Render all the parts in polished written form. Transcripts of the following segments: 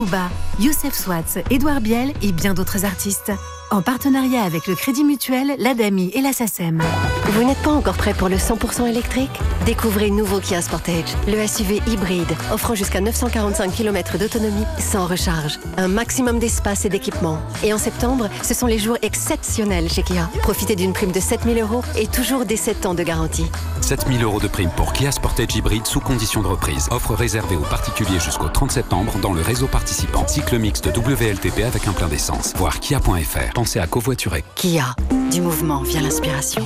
Booba, Youssef Swatz, Édouard Biel et bien d'autres artistes. En partenariat avec le Crédit Mutuel, l'ADAMI et la SACEM. Vous n'êtes pas encore prêt pour le 100% électrique ? Découvrez le nouveau Kia Sportage, le SUV hybride, offrant jusqu'à 945 km d'autonomie sans recharge. Un maximum d'espace et d'équipement. Et en septembre, ce sont les jours exceptionnels chez Kia. Profitez d'une prime de 7 000 € et toujours des 7 ans de garantie. 7 000 € de prime pour Kia Sportage hybride sous condition de reprise. Offre réservée aux particuliers jusqu'au 30 septembre dans le réseau participant. Cycle mixte WLTP avec un plein d'essence. Voir kia.fr. Pensez à covoiturer. Kia, du mouvement vient l'inspiration.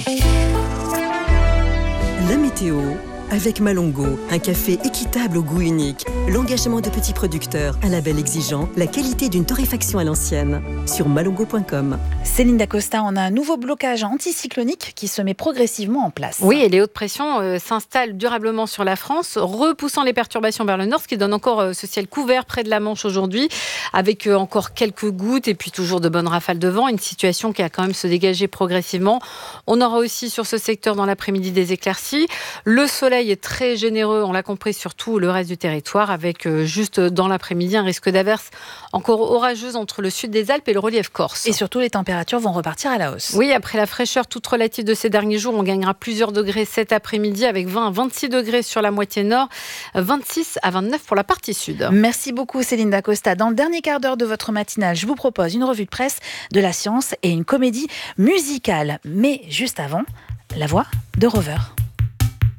La météo avec Malongo, un café équitable au goût unique, l'engagement de petits producteurs, un label exigeant, la qualité d'une torréfaction à l'ancienne. Sur malongo.com. Céline Dacosta, on a un nouveau blocage anticyclonique qui se met progressivement en place. Oui, et les hautes pressions s'installent durablement sur la France, repoussant les perturbations vers le nord, ce qui donne encore ce ciel couvert près de la Manche aujourd'hui, avec encore quelques gouttes et puis toujours de bonnes rafales de vent, une situation qui a quand même se dégager progressivement. On aura aussi sur ce secteur dans l'après-midi des éclaircies. Le soleil est très généreux, on l'a compris, sur tout le reste du territoire, avec juste dans l'après-midi un risque d'averse encore orageuse entre le sud des Alpes et le relief corse. Et surtout, les températures vont repartir à la hausse. Oui, après la fraîcheur toute relative de ces derniers jours, on gagnera plusieurs degrés cet après-midi, avec 20 à 26 degrés sur la moitié nord, 26 à 29 pour la partie sud. Merci beaucoup Céline Dacosta. Dans le dernier quart d'heure de votre matinale, je vous propose une revue de presse de la science et une comédie musicale. Mais juste avant, la voix de Rover.